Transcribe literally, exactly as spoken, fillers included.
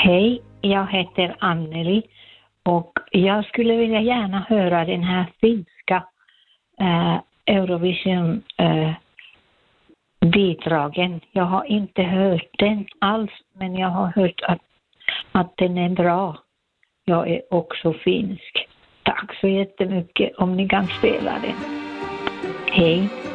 Hej, jag heter Anneli och jag skulle vilja gärna höra den här finska eh, Eurovision eh, bidragen. Jag har inte hört den alls, men jag har hört att, att den är bra. Jag är också finsk. Tack så jättemycket om ni kan spela den. Hej!